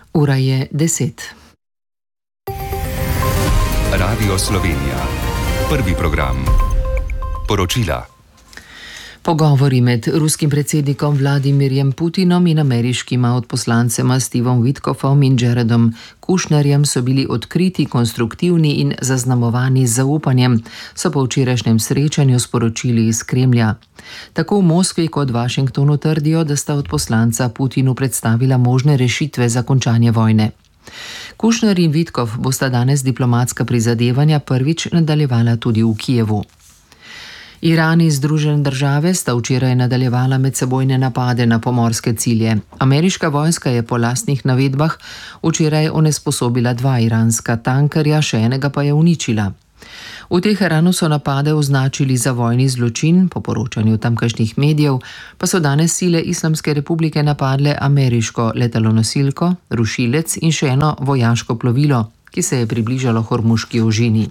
Ura je 10. Radio Slovenija. Prvi program. Poročila. Pogovori med ruskim predsednikom Vladimirjem Putinom in ameriškima odposlancema Stevom Witkofom in Jaredom Kushnerjem so bili odkriti, konstruktivni in zaznamovani z zaupanjem, so po včerajšnjem srečanju sporočili iz Kremlja. Tako v Moskvi kot Washingtonu trdijo, da sta odposlanca Putinu predstavila možne rešitve za končanje vojne. Kushner in Witkov bosta danes diplomatska prizadevanja prvič nadaljevala tudi v Kijevu. Iran in Združene države sta včeraj nadaljevala medsebojne napade na pomorske cilje. Ameriška vojska je po lastnih navedbah včeraj onesposobila 2 iranska tankerja, še enega pa je uničila. V Teheranu so napade označili za vojni zločin, po poročanju tamkajšnjih medijev pa so danes sile Islamske republike napadle ameriško letalonosilko, rušilec in še eno vojaško plovilo, ki se je približalo Hormuški ožini.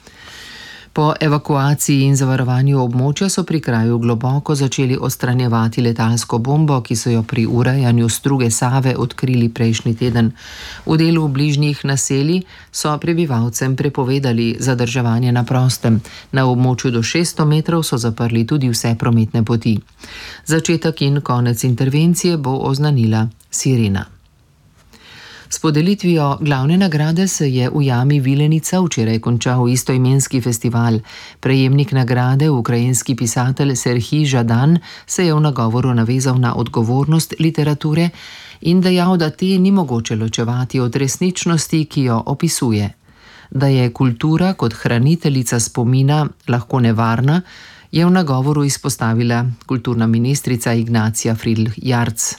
Po evakuaciji in zavarovanju območja so pri kraju globoko začeli odstranjevati letalsko bombo, ki so jo pri urejanju struge Save odkrili prejšnji teden. V delu bližnjih naselij so prebivalcem prepovedali zadrževanje na prostem. Na območju do 600 metrov so zaprli tudi vse prometne poti. Začetek in konec intervencije bo oznanila sirena. S podelitvijo glavne nagrade se je v jami Vilenica včeraj končal istoimenski festival. Prejemnik nagrade, ukrajinski pisatelj Serhij Žadan, se je v nagovoru navezal na odgovornost literature in dejal, da te ni mogoče ločevati od resničnosti, ki jo opisuje. Da je kultura kot hraniteljica spomina lahko nevarna, je v nagovoru izpostavila kulturna ministrica Ignacija Fridl-Jarc.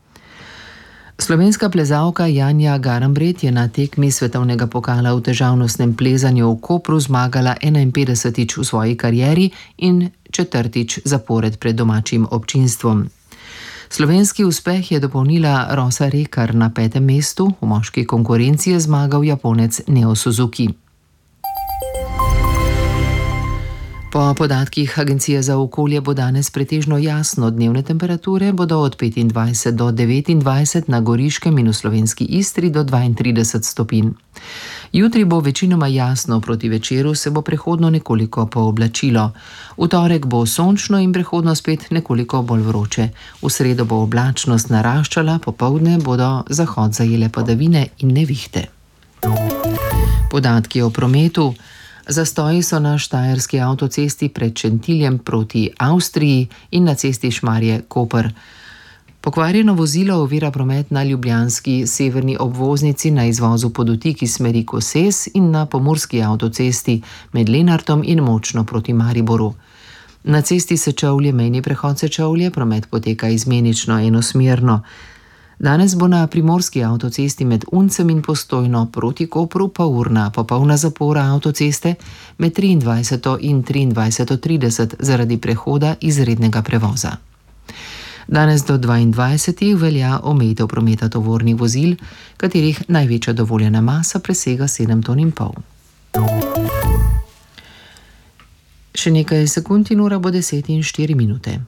Slovenska plezalka Janja Garnbret je na tekmi svetovnega pokala v težavnostnem plezanju v Kopru zmagala 51. v svoji karieri in 4. zapored pred domačim občinstvom. Slovenski uspeh je dopolnila Rosa Rekar. Na 5. mestu v moški konkurenci je zmagal Japonec Neo Suzuki. Po podatkih Agencije za okolje bo danes pretežno jasno, dnevne temperature bodo od 25 do 29, na Goriškem in v slovenski Istri do 32 stopinj. Jutri bo večinoma jasno, proti večeru se bo prehodno nekoliko pooblačilo. V torek bo sončno in prehodno spet nekoliko bolj vroče. V sredo bo oblačnost naraščala, popoldne bodo zahod zajele padavine in nevihte. Podatki o prometu. Zastoji so na štajerski avtocesti pred Šentiljem proti Avstriji in na cesti Šmarje-Koper. Pokvarjeno vozilo ovira promet na ljubljanski severni obvoznici na izvozu Podutiki smeri Koses in na pomurski avtocesti med Lenartom in Močno proti Mariboru. Na cesti Sečovlje, mejni prehod Sečovlje, promet poteka izmenično enosmerno. Danes bo na primorski avtocesti med Uncem in Postojno proti Kopru pa urna popolna zapora avtoceste med 23. in 23.30 zaradi prehoda izrednega prevoza. Danes do 22. velja omejitev prometa tovornih vozil, katerih največja dovoljena masa presega 7,5 ton. Še nekaj sekund in ura bo 10:04.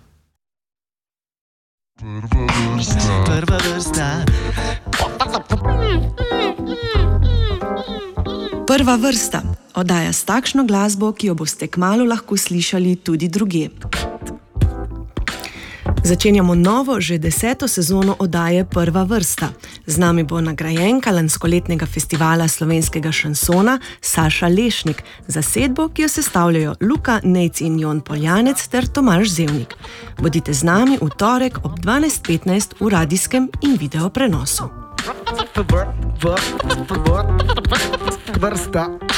Prva vrsta. Prva vrsta. Oddaja s takšno glasbo, ki jo boste kmalu lahko slišali tudi drugje. Začenjamo novo, že 10. sezono oddaje Prva vrsta. Z nami bo nagrajenka lanskoletnega festivala slovenskega šansona Saša Lešnik, zasedbo, ki jo sestavljajo Luka Nejc in Jon Poljanec ter Tomaž Zevnik. Bodite z nami v torek ob 12:15 v radijskem in video prenosu. Vrsta.